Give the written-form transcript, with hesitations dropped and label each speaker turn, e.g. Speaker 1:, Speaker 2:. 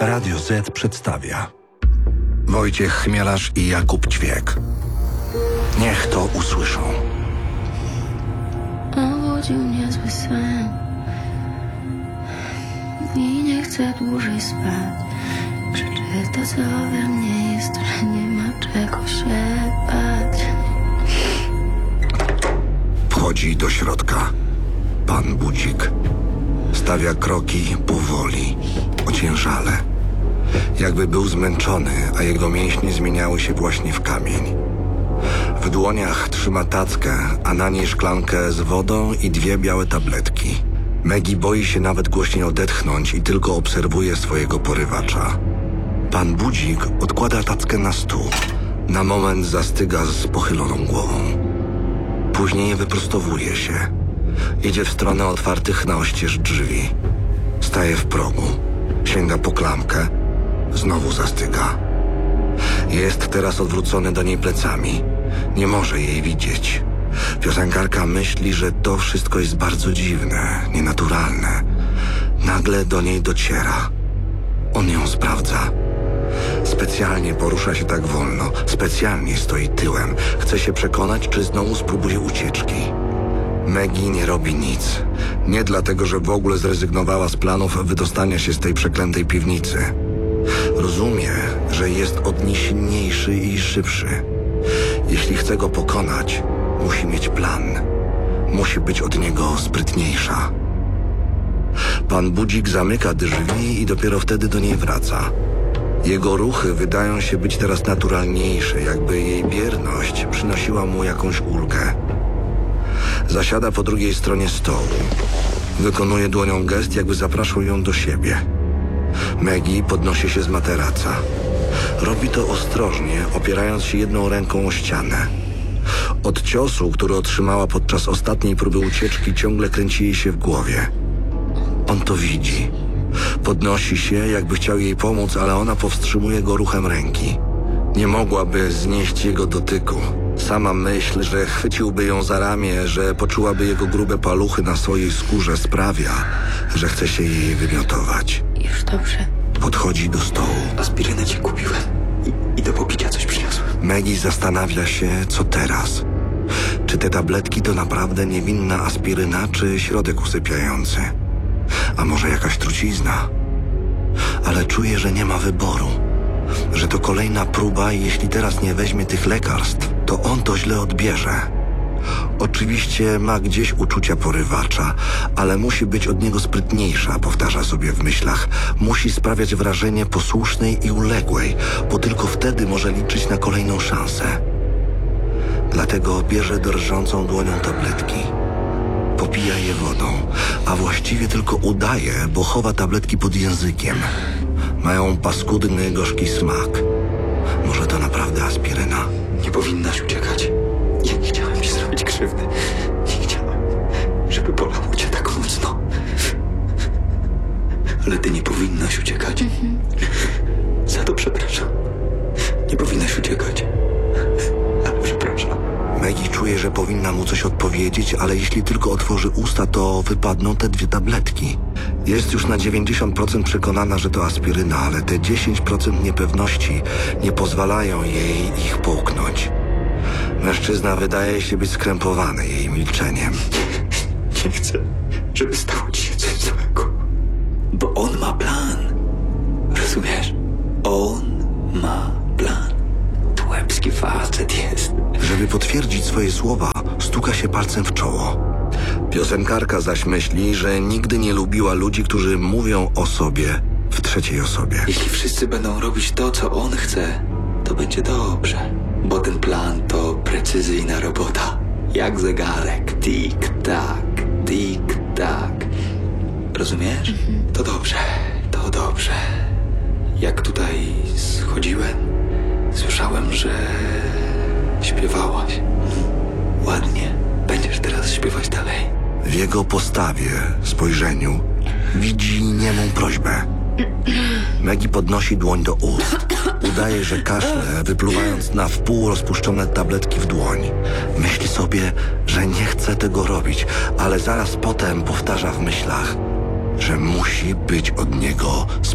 Speaker 1: Radio Z przedstawia
Speaker 2: Wojciech Chmielarz i Jakub Ćwiek. Niech to usłyszą.
Speaker 3: Obudził mnie zły sen i nie chcę dłużej spać. Krzyczy to, co we mnie jest, że nie ma czego się bać.
Speaker 2: Wchodzi do środka. Pan Budzik. Stawia kroki powoli, ociężale. Jakby był zmęczony, a jego mięśnie zmieniały się właśnie w kamień. W dłoniach trzyma tackę, a na niej szklankę z wodą i 2 białe tabletki. Maggie boi się nawet głośniej odetchnąć i tylko obserwuje swojego porywacza. Pan Budzik odkłada tackę na stół. Na moment zastyga z pochyloną głową. Później wyprostowuje się. Idzie w stronę otwartych na oścież drzwi. Staje w progu. Sięga po klamkę. Znowu zastyga. Jest teraz odwrócony do niej plecami. Nie może jej widzieć. Piosenkarka myśli, że to wszystko jest bardzo dziwne, nienaturalne. Nagle do niej dociera. On ją sprawdza. Specjalnie porusza się tak wolno. Specjalnie stoi tyłem. Chce się przekonać, czy znowu spróbuje ucieczki. Maggie nie robi nic. Nie dlatego, że w ogóle zrezygnowała z planów wydostania się z tej przeklętej piwnicy. Rozumie, że jest od niej silniejszy i szybszy. Jeśli chce go pokonać, musi mieć plan. Musi być od niego sprytniejsza. Pan Budzik zamyka drzwi i dopiero wtedy do niej wraca. Jego ruchy wydają się być teraz naturalniejsze, jakby jej bierność przynosiła mu jakąś ulgę. Zasiada po drugiej stronie stołu. Wykonuje dłonią gest, jakby zapraszał ją do siebie. Maggie podnosi się z materaca. Robi to ostrożnie, opierając się jedną ręką o ścianę. Od ciosu, który otrzymała podczas ostatniej próby ucieczki, ciągle kręci jej się w głowie. On to widzi. Podnosi się, jakby chciał jej pomóc, ale ona powstrzymuje go ruchem ręki. Nie mogłaby znieść jego dotyku. Sama myśl, że chwyciłby ją za ramię, że poczułaby jego grube paluchy na swojej skórze, sprawia, że chce się jej wymiotować.
Speaker 3: Już dobrze.
Speaker 2: Podchodzi do stołu.
Speaker 4: Aspirynę ci kupiłem i do popicia coś przyniosłem.
Speaker 2: Maggie zastanawia się, co teraz. Czy te tabletki to naprawdę niewinna aspiryna, czy środek usypiający? A może jakaś trucizna? Ale czuje, że nie ma wyboru. Że to kolejna próba i jeśli teraz nie weźmie tych lekarstw, to on to źle odbierze. Oczywiście ma gdzieś uczucia porywacza, ale musi być od niego sprytniejsza, powtarza sobie w myślach. Musi sprawiać wrażenie posłusznej i uległej, bo tylko wtedy może liczyć na kolejną szansę. Dlatego bierze drżącą dłonią tabletki. Popija je wodą, a właściwie tylko udaje, bo chowa tabletki pod językiem. Mają paskudny, gorzki smak. Może to naprawdę aspiryna?
Speaker 4: Nie powinnaś uciekać. Ja nie chciałem ci zrobić krzywdy. Nie chciałem, żeby bolało cię tak mocno. Ale ty nie powinnaś uciekać. Za to przepraszam. Nie powinnaś uciekać. Ale przepraszam.
Speaker 2: Maggie czuje, że powinna mu coś odpowiedzieć, ale jeśli tylko otworzy usta, to wypadną te 2 tabletki. Jest już na 90% przekonana, że to aspiryna, ale te 10% niepewności nie pozwalają jej ich połknąć. Mężczyzna wydaje się być skrępowany jej milczeniem.
Speaker 4: Nie chcę, żeby stało ci się coś złego. Bo on ma plan. Rozumiesz? On ma plan. To łebski facet jest.
Speaker 2: Żeby potwierdzić swoje słowa, stuka się palcem w czoło. Piosenkarka zaś myśli, że nigdy nie lubiła ludzi, którzy mówią o sobie w trzeciej osobie.
Speaker 4: Jeśli wszyscy będą robić to, co on chce, to będzie dobrze. Bo ten plan to precyzyjna robota. Jak zegarek. Tik-tak, tik-tak. Rozumiesz? To dobrze, to dobrze. Jak tutaj schodziłem, słyszałem, że śpiewałaś. Ładnie. Będziesz teraz śpiewać dalej.
Speaker 2: W jego postawie, spojrzeniu widzi niemą prośbę. Maggie podnosi dłoń do ust. Udaje, że kaszle, wypluwając na wpół rozpuszczone tabletki w dłoń. Myśli sobie, że nie chce tego robić, ale zaraz potem powtarza w myślach, że musi być od niego